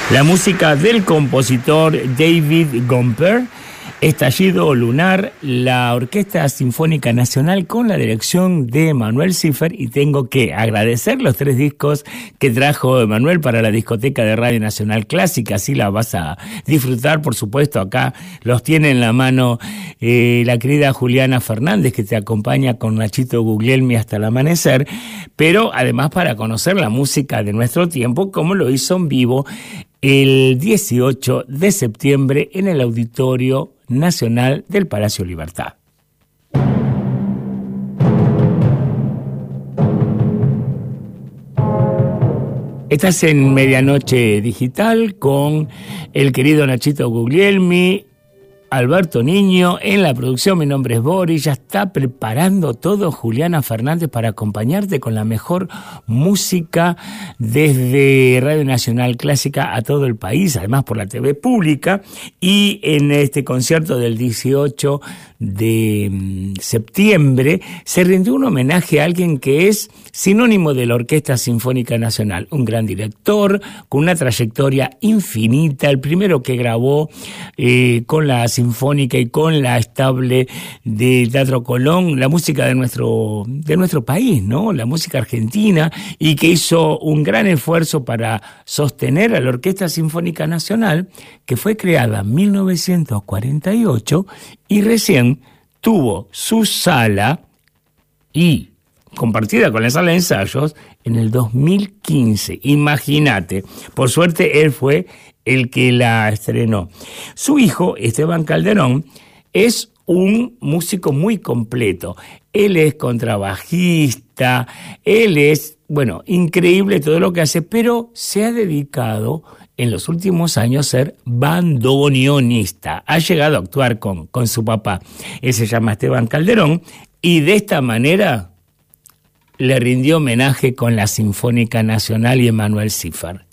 La música del compositor David Gomper, Estallido Lunar, la Orquesta Sinfónica Nacional con la dirección de Emanuel Ziffer, y tengo que agradecer los 3 discos que trajo Emanuel para la discoteca de Radio Nacional Clásica. Así la vas a disfrutar, por supuesto. Acá los tiene en la mano la querida Juliana Fernández, que te acompaña con Nachito Guglielmi hasta el amanecer, pero además para conocer la música de nuestro tiempo, como lo hizo en vivo el 18 de septiembre en el Auditorio Nacional del Palacio Libertad. Estás en Medianoche Digital con el querido Nachito Guglielmi, Alberto Niño en la producción. Mi nombre es Boris. Ya está preparando todo Juliana Fernández para acompañarte con la mejor música desde Radio Nacional Clásica a todo el país, además por la TV pública. Y en este concierto del 18 de septiembre se rindió un homenaje a alguien que es sinónimo de la Orquesta Sinfónica Nacional, un gran director con una trayectoria infinita, el primero que grabó con la Sinfónica y con la Estable de Teatro Colón la música de nuestro país, ¿no? La música argentina, y que hizo un gran esfuerzo para sostener a la Orquesta Sinfónica Nacional, que fue creada en 1948 y recién tuvo su sala y compartida con la sala de ensayos en el 2015. Imagínate, por suerte él fue el que la estrenó. Su hijo, Esteban Calderón, es un músico muy completo. Él es contrabajista, él es, increíble todo lo que hace, pero se ha dedicado en los últimos años a ser bandoneonista. Ha llegado a actuar con su papá. Él se llama Esteban Calderón y de esta manera le rindió homenaje con la Sinfónica Nacional y Emanuel Ziffer.